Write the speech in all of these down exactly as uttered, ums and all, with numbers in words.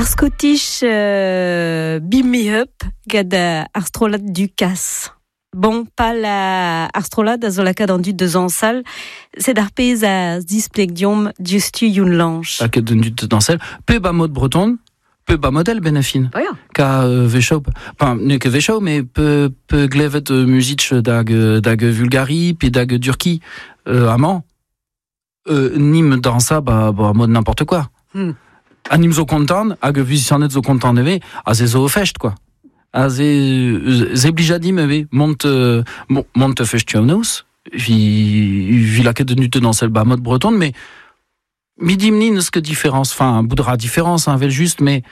Ar Scottish euh, Beam Me Up gad ar strolad du Cas. Bon, pas la arstrolad a zo lakaat an dud deus ansal, c'est d'ar pez a displegdiom diustu youn lanch. A ket an dud dansel, pe ba mod breton, pe ba model benafin. Oh ja. Ka euh, vechao, enfin, ne ke vechao, mais pe, pe glevet euh, music dag, dag vulgari, pe dag durki, euh, amant, euh, nim dansa, ba, ba mod n'importe quoi. Hmm. Anim zo kontan, hag vizianet zo kontan eve, a ze zo fest, quoi. A ze, ze blijadim eve, mont, euh, mont festium nous, vi, vi la ket de nute dans celle ba mode breton, mais, midim ni neus que différence, enfin, boudra différence, hein, vel juste, mais,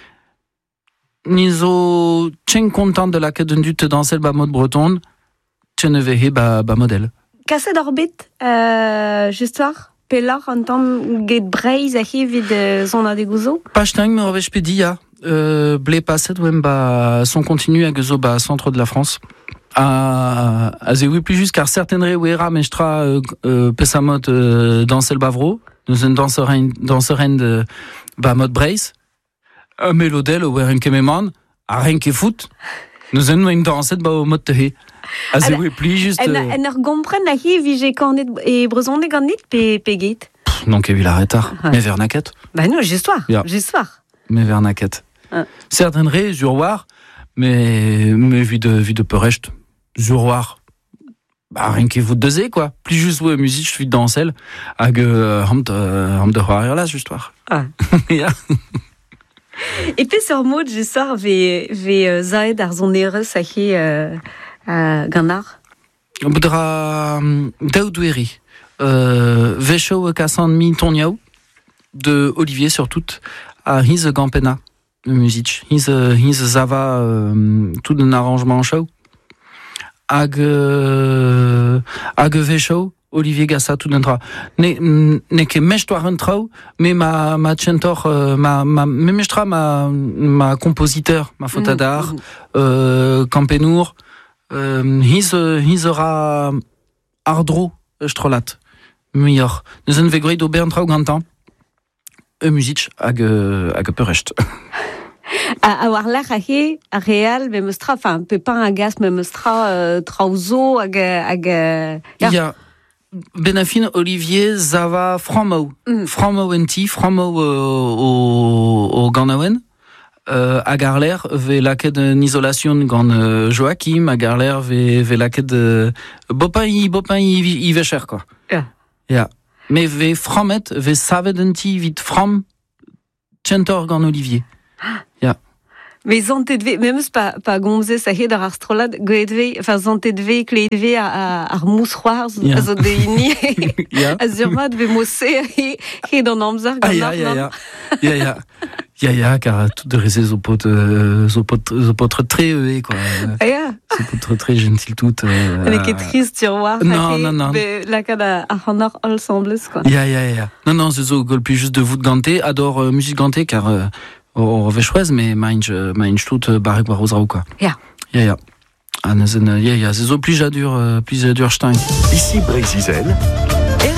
ni zo tchen kontan de la ket de nute dans celle ba mode breton, tchen eve ba, ba model. Kaset orbit, euh, justoire Pelar an tamm get breiz a vid euh, zon a degouzo? Pasteng me revech pedi ya, euh, ble paset ouem ba son continu hag zo ba centre de la France. A, a ze oui plus juste car certaines re ouera mestra euh, euh, pesamot euh, dansel bavro, nous en danseren danseren de ba mode breiz, a melodel ouer en kememan, a rien ke foot, nous en une danset ba o mode tehe. A ze oui plus juste. En, en ur gompren a hi vije kornet e brezonde ganit pe, pe get? Non ke vil arretar, Ouais. mais vernaket. Bah non, j'histoire, Ja. j'histoire. Mais vernaket. Ah. Certaines re, zurwar, mais, mais vu de, vu de perecht, zurwar, bah, rien qu'il vous dezé, quoi. Plus juste, ouais, musique, je suis dansel, hag, euh, ham de, ham de hoar là, justoire. Ah. Ja. Et puis sur mot, j'histoire, ve, ve zaed ar zon ereus a hi euh, euh, ganar? Boudra, daoudoueri, euh, vecho kassan mi toniao, de Olivier, surtout, à his gampena, de musique. His, his zava, euh, tout d'un arrangement show. Hag, euh, hag vecho, Olivier Gassa, tout d'un tra. Ne, ne ke mechtoir un trau, mais ma, ma chantor, euh, ma, ma, me mechtra ma, ma compositeur, ma faute d'art, Mm, mm. euh, Campenour, euh, his, his aura ardro, strolat, meilleur. Nous en vegreid d'Aubert trau gantan, e music, hag, hag perecht. A, a war l'ar a hi, a real, me meustra, enfin, pepin a gas, me meustra euh, trauzo hag, hag, Il ja. y a Benafin, Olivier, Zava, Framo. Mm. Framo enti, Framo euh, au, au Ganawen. Euh, à Garler, ve laket en isolation gant euh, Joachim, à Garler, ve, ve laket de Bopin i, Bopin i, i vecher, quoi. Ja. Ja. Mais ve Framet, ve savet enti vit Fram, Tchentor gant Olivier. Ja. Mais zantet ve, memeus pa, pa gomze sa hi dar ar strolad, goet ve, enfin, zantet ve, kleet ve ar, ar mous c'hoarz, Ja. a zo deini, Ja. a zurmat ve mosse, hi, hi d'an amzer Ah, ganar, ja, ja, non? ja. Ja, ja. Ja, ja, car tout de rese zo pot, euh, zo pot, zo pot très eux, quoi. Ah, ja. Zo pot très gentil tout. Euh, Avec est triste, tu vois. Non, non, non. La kada a hanor all sembles, quoi. Ja, ja, ja. Non, non, c'est zo gol plus juste de vous de ganté, adore euh, musique ganté, car euh, au revêchouez, mais mange, mange tout, euh, barek barozrao, quoi. Ja. Ja, ja. Ah, nezen, ja, ja, c'est zo plus jadur, euh, plus jadur stein. Ici Brézizel,